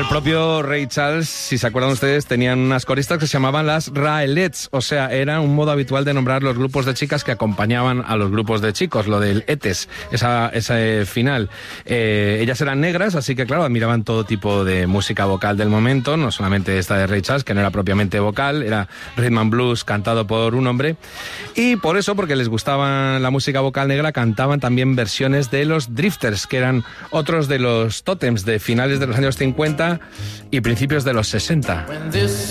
propio Ray Charles, si se acuerdan ustedes, tenían unas coristas que se llamaban las Raelettes, o sea, era un modo habitual de nombrar los grupos de chicas que acompañaban a los grupos de chicos, lo del ETES, ese final. Ellas eran negras, así que claro, admiraban todo tipo de música vocal del momento, no solamente esta de Ray Charles, que no era propiamente vocal, era rhythm and blues cantado por un hombre, y por eso, porque les gustaba la música vocal negra, cantaban también versiones de los Drifters, que eran otros de los tótems de finales de los años 50 y principios de los 60.